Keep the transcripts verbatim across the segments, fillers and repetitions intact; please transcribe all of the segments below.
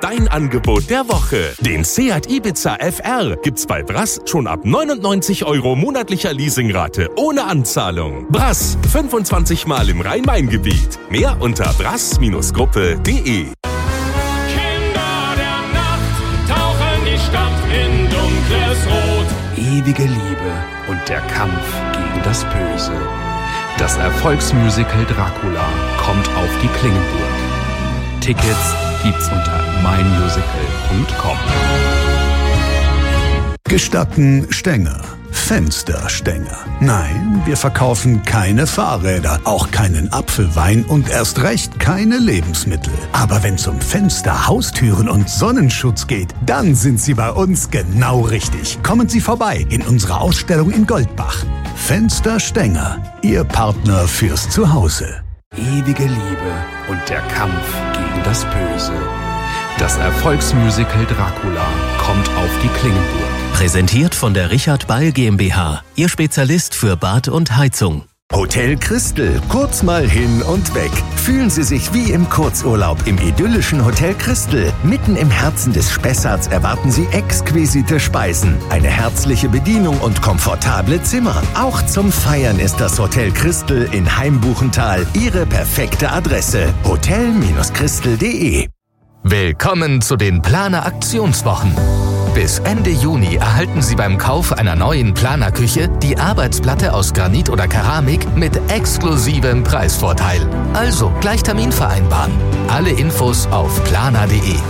dein Angebot der Woche. Den Seat Ibiza F R gibt's bei Brass schon ab neunundneunzig Euro monatlicher Leasingrate ohne Anzahlung. Brass, fünfundzwanzig Mal im Rhein-Main-Gebiet. Mehr unter brass Gruppe punkt de. In dunkles Rot. Ewige Liebe und der Kampf gegen das Böse. Das Erfolgsmusical Dracula kommt auf die Klingenburg. Tickets gibt's unter mein musical punkt com. Gestatten Stänger. Fensterstänger. Nein, wir verkaufen keine Fahrräder, auch keinen Apfelwein und erst recht keine Lebensmittel. Aber wenn es um Fenster, Haustüren und Sonnenschutz geht, dann sind Sie bei uns genau richtig. Kommen Sie vorbei in unserer Ausstellung in Goldbach. Fensterstänger, Ihr Partner fürs Zuhause. Ewige Liebe und der Kampf gegen das Böse. Das Erfolgsmusical Dracula kommt auf die Klingenburg. Präsentiert von der Richard Ball GmbH, Ihr Spezialist für Bad und Heizung. Hotel Christel, kurz mal hin und weg. Fühlen Sie sich wie im Kurzurlaub im idyllischen Hotel Christel. Mitten im Herzen des Spessarts erwarten Sie exquisite Speisen, eine herzliche Bedienung und komfortable Zimmer. Auch zum Feiern ist das Hotel Christel in Heimbuchental Ihre perfekte Adresse. hotel Christel punkt de. Willkommen zu den Planer Aktionswochen. Bis Ende Juni erhalten Sie beim Kauf einer neuen Planerküche die Arbeitsplatte aus Granit oder Keramik mit exklusivem Preisvorteil. Also gleich Termin vereinbaren. Alle Infos auf planer punkt de.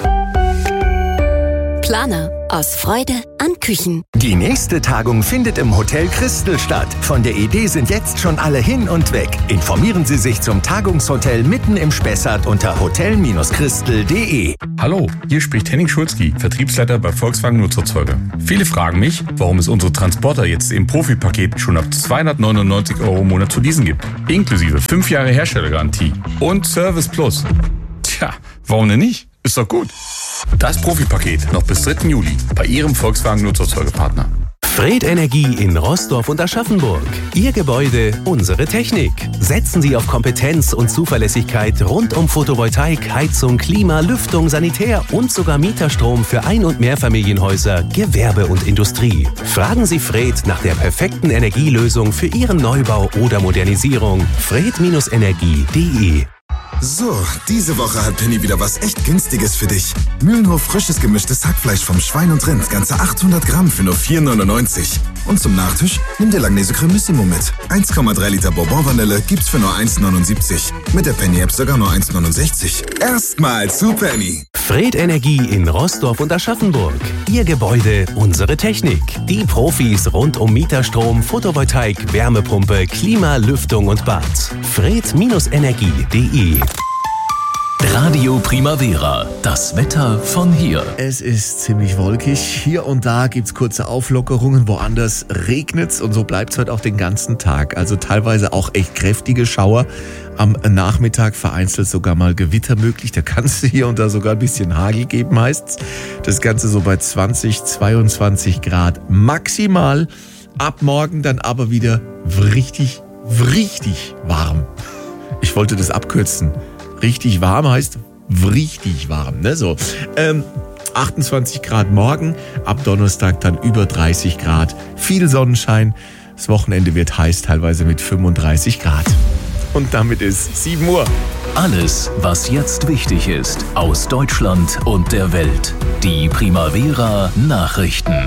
Planer. Aus Freude an Küchen. Die nächste Tagung findet im Hotel Christel statt. Von der Idee sind jetzt schon alle hin und weg. Informieren Sie sich zum Tagungshotel mitten im Spessart unter hotel Christel punkt de. Hallo, hier spricht Henning Schulzki, Vertriebsleiter bei Volkswagen Nutzerzeuger. Viele fragen mich, warum es unsere Transporter jetzt im Profipaket schon ab zweihundertneunundneunzig Euro im Monat zu leasen gibt. Inklusive fünf Jahre Herstellergarantie und Service Plus. Tja, warum denn nicht? Ist doch gut. Das Profipaket noch bis dritten Juli bei Ihrem Volkswagen Nutzerzeugerpartner. Fred Energie in Roßdorf und Aschaffenburg. Ihr Gebäude, unsere Technik. Setzen Sie auf Kompetenz und Zuverlässigkeit rund um Photovoltaik, Heizung, Klima, Lüftung, Sanitär und sogar Mieterstrom für Ein- und Mehrfamilienhäuser, Gewerbe und Industrie. Fragen Sie Fred nach der perfekten Energielösung für Ihren Neubau oder Modernisierung. fred Energie punkt de. So, diese Woche hat Penny wieder was echt Günstiges für dich. Mühlenhof frisches gemischtes Hackfleisch vom Schwein und Rind, ganze achthundert Gramm für nur vier neunundneunzig. Und zum Nachtisch nimm dir Langnese Cremissimo mit. eins Komma drei Liter Bourbon Vanille gibt's für nur eins neunundsiebzig. Mit der Penny-App sogar nur eins neunundsechzig. Erstmal zu Penny. Fred Energie in Roßdorf und Aschaffenburg. Ihr Gebäude, unsere Technik. Die Profis rund um Mieterstrom, Photovoltaik, Wärmepumpe, Klima, Lüftung und Bad. fred Energie punkt de. Radio Primavera, das Wetter von hier. Es ist ziemlich wolkig. Hier und da gibt's kurze Auflockerungen, woanders regnet's und so bleibt's heute auch den ganzen Tag. Also teilweise auch echt kräftige Schauer. Am Nachmittag vereinzelt sogar mal Gewitter möglich. Da kann es hier und da sogar ein bisschen Hagel geben, heißt's. Das Ganze so bei zwanzig, zweiundzwanzig Grad maximal. Ab morgen dann aber wieder richtig, richtig warm. Ich wollte das abkürzen. Richtig warm heißt richtig warm, ne? So. Ähm, achtundzwanzig Grad morgen, ab Donnerstag dann über dreißig Grad. Viel Sonnenschein. Das Wochenende wird heiß, teilweise mit fünfunddreißig Grad. Und damit ist sieben Uhr. Alles, was jetzt wichtig ist, aus Deutschland und der Welt. Die Primavera Nachrichten.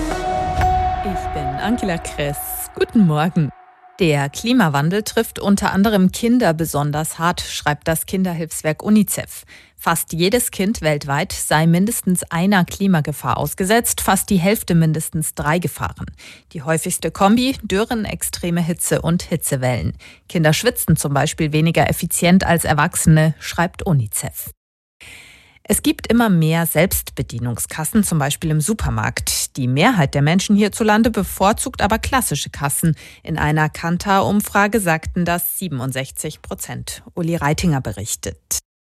Ich bin Angela Kress. Guten Morgen. Der Klimawandel trifft unter anderem Kinder besonders hart, schreibt das Kinderhilfswerk UNICEF. Fast jedes Kind weltweit sei mindestens einer Klimagefahr ausgesetzt, fast die Hälfte mindestens drei Gefahren. Die häufigste Kombi: Dürren, extreme Hitze und Hitzewellen. Kinder schwitzen zum Beispiel weniger effizient als Erwachsene, schreibt UNICEF. Es gibt immer mehr Selbstbedienungskassen, zum Beispiel im Supermarkt. Die Mehrheit der Menschen hierzulande bevorzugt aber klassische Kassen. In einer Kantar-Umfrage sagten das siebenundsechzig Prozent. Uli Reitinger berichtet.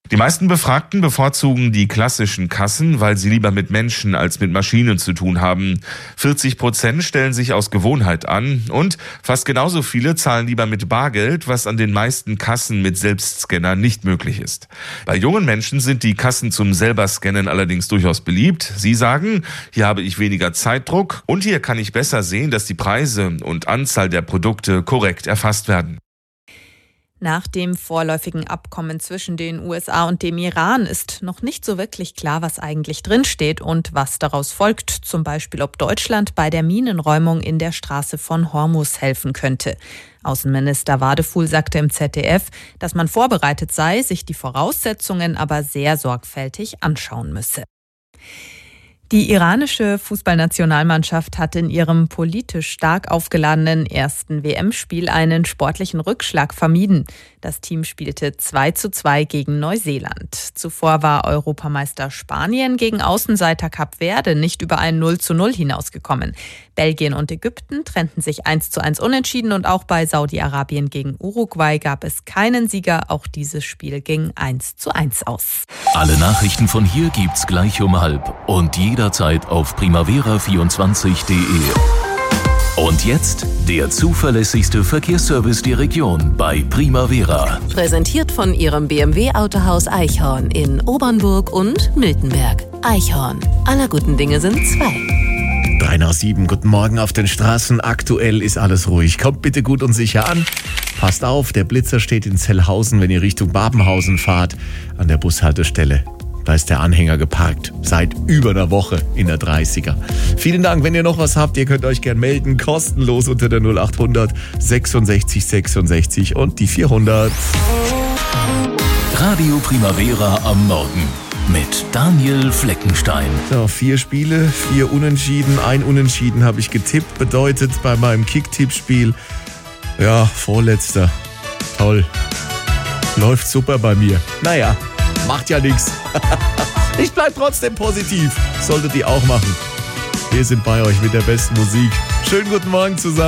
Die meisten Befragten bevorzugen die klassischen Kassen, weil sie lieber mit Menschen als mit Maschinen zu tun haben. vierzig Prozent stellen sich aus Gewohnheit an und fast genauso viele zahlen lieber mit Bargeld, was an den meisten Kassen mit Selbstscanner nicht möglich ist. Bei jungen Menschen sind die Kassen zum selber Scannen allerdings durchaus beliebt. Sie sagen, hier habe ich weniger Zeitdruck und hier kann ich besser sehen, dass die Preise und Anzahl der Produkte korrekt erfasst werden. Nach dem vorläufigen Abkommen zwischen den U S A und dem Iran ist noch nicht so wirklich klar, was eigentlich drinsteht und was daraus folgt. Zum Beispiel, ob Deutschland bei der Minenräumung in der Straße von Hormuz helfen könnte. Außenminister Wadefuhl sagte im Z D F, dass man vorbereitet sei, sich die Voraussetzungen aber sehr sorgfältig anschauen müsse. Die iranische Fußballnationalmannschaft hat in ihrem politisch stark aufgeladenen ersten W M-Spiel einen sportlichen Rückschlag vermieden. Das Team spielte zwei zu zwei gegen Neuseeland. Zuvor war Europameister Spanien gegen Außenseiter Kap Verde nicht über ein null zu null hinausgekommen. Belgien und Ägypten trennten sich eins zu eins unentschieden und auch bei Saudi-Arabien gegen Uruguay gab es keinen Sieger. Auch dieses Spiel ging eins zu eins aus. Alle Nachrichten von hier gibt's gleich um halb und jederzeit auf primavera vierundzwanzig punkt de. Und jetzt der zuverlässigste Verkehrsservice der Region bei Primavera. Präsentiert von Ihrem B M W-Autohaus Eichhorn in Obernburg und Miltenberg. Eichhorn. Aller guten Dinge sind zwei. drei nach sieben, guten Morgen auf den Straßen. Aktuell ist alles ruhig. Kommt bitte gut und sicher an. Passt auf, der Blitzer steht in Zellhausen, wenn ihr Richtung Babenhausen fahrt, an der Bushaltestelle. Da ist der Anhänger geparkt. Seit über einer Woche in der dreißiger. Vielen Dank. Wenn ihr noch was habt, ihr könnt euch gern melden. Kostenlos unter der null achthundert sechsundsechzig sechsundsechzig und die vierhundert. Radio Primavera am Morgen mit Daniel Fleckenstein. So, vier Spiele, vier Unentschieden. Ein Unentschieden habe ich getippt. Bedeutet bei meinem Kick-Tipp-Spiel, ja, vorletzter. Toll. Läuft super bei mir. Naja, macht ja nichts. Ich bleib trotzdem positiv. Solltet ihr auch machen. Wir sind bei euch mit der besten Musik. Schönen guten Morgen zusammen.